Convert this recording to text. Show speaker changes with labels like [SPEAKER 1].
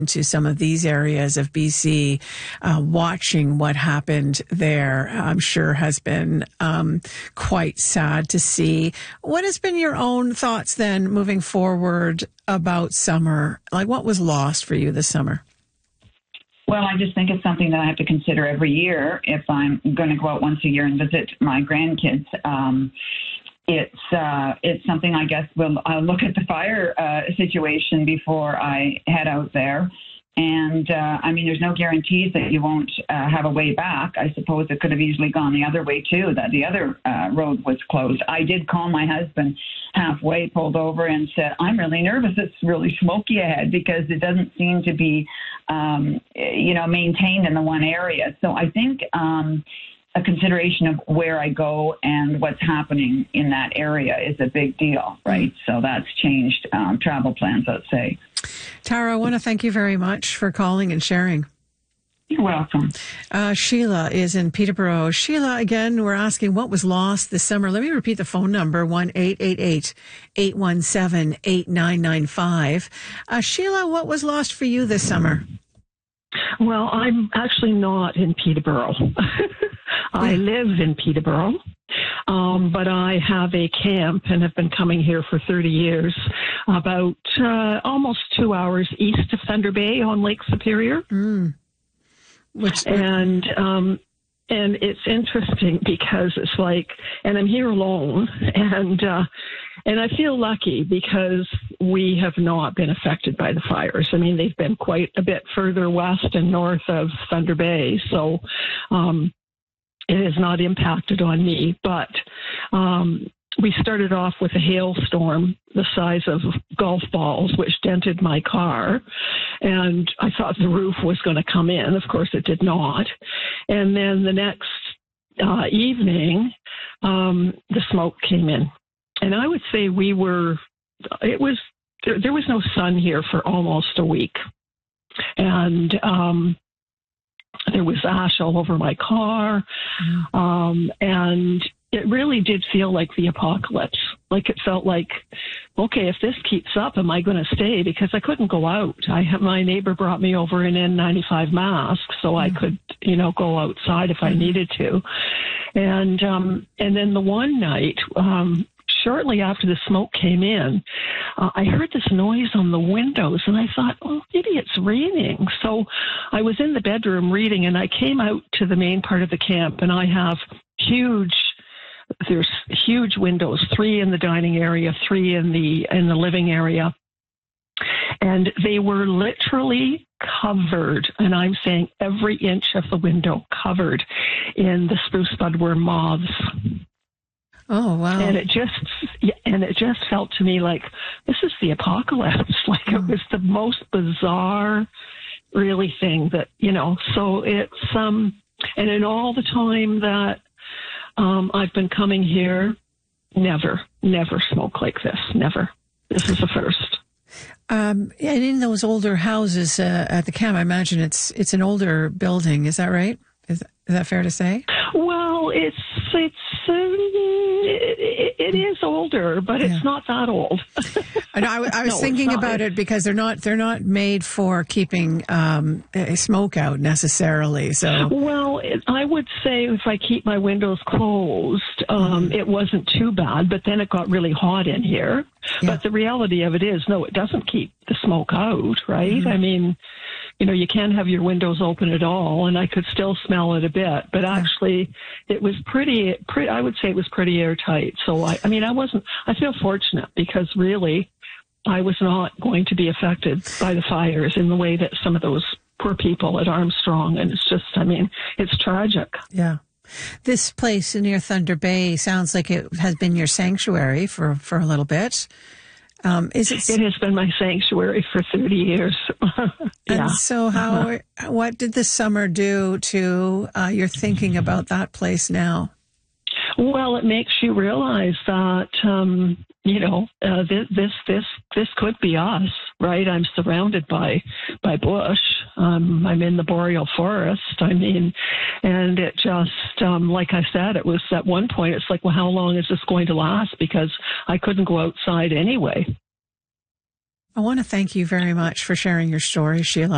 [SPEAKER 1] to some of these areas of BC, watching what happened there, I'm sure has been quite sad to see. What has been your own thoughts then moving forward about summer? Like, what was lost for you this summer?
[SPEAKER 2] Well, I just think it's something that I have to consider every year if I'm going to go out once a year and visit my grandkids. It's something, I guess, I'll look at the fire situation before I head out there. And, there's no guarantees that you won't have a way back. I suppose it could have easily gone the other way, too, that the other road was closed. I did call my husband halfway, pulled over, and said, I'm really nervous. It's really smoky ahead because it doesn't seem to be, maintained in the one area. So I think a consideration of where I go and what's happening in that area is a big deal, right? So that's changed travel plans, let's say.
[SPEAKER 1] Tara, I want to thank you very much for calling and sharing.
[SPEAKER 2] You're welcome.
[SPEAKER 1] Sheila is in Peterborough. Sheila, again, we're asking what was lost this summer. Let me repeat the phone number, 1-888-817-8995. Sheila, what was lost for you this summer?
[SPEAKER 3] Well, I'm actually not in Peterborough. I live in Peterborough, but I have a camp and have been coming here for 30 years, about almost 2 hours east of Thunder Bay on Lake Superior. And it's interesting because it's like, and I'm here alone, and I feel lucky because we have not been affected by the fires. I mean, they've been quite a bit further west and north of Thunder Bay, so it has not impacted on me. But we started off with a hailstorm the size of golf balls, which dented my car. And I thought the roof was going to come in. Of course, it did not. And then the next evening, the smoke came in. And I would say there was no sun here for almost a week. And there was ash all over my car. And it really did feel like the apocalypse. Like it felt like, okay, if this keeps up, am I going to stay? Because I couldn't go out. My neighbor brought me over an N95 mask so I could, go outside if I needed to. And then the one night, shortly after the smoke came in, I heard this noise on the windows, and I thought, oh, maybe it's raining. So I was in the bedroom reading, and I came out to the main part of the camp, and I have there's huge windows, 3 in the dining area, 3 in the living area. And they were literally covered, and I'm saying every inch of the window covered in the spruce budworm moths.
[SPEAKER 1] Oh, wow.
[SPEAKER 3] And it just felt to me like this is the apocalypse. Like it was the most bizarre really thing that, so it's, and in all the time that I've been coming here, never smoke like this. Never. This is the first.
[SPEAKER 1] And in those older houses at the camp, I imagine it's an older building. Is that right? Is that fair to say?
[SPEAKER 3] Well, it is older, but it's not that old.
[SPEAKER 1] I was thinking about it because they're not made for keeping smoke out necessarily. So,
[SPEAKER 3] well, I would say if I keep my windows closed, it wasn't too bad. But then it got really hot in here. Yeah. But the reality of it is, no, it doesn't keep the smoke out, right? Mm-hmm. I mean, you can't have your windows open at all, and I could still smell it a bit. But actually, it was pretty. I would say it was pretty airtight. So I feel fortunate because really, I was not going to be affected by the fires in the way that some of those poor people at Armstrong. And it's just, it's tragic.
[SPEAKER 1] Yeah. This place near Thunder Bay sounds like it has been your sanctuary for a little bit. It
[SPEAKER 3] has been my sanctuary for 30 years.
[SPEAKER 1] Yeah. And so what did this summer do to your thinking about that place now?
[SPEAKER 3] Well, it makes you realize that, this could be us, right? I'm surrounded by bush. I'm in the boreal forest. And it just, like I said, it was at one point, it's like, well, how long is this going to last? Because I couldn't go outside anyway.
[SPEAKER 1] I want to thank you very much for sharing your story, Sheila.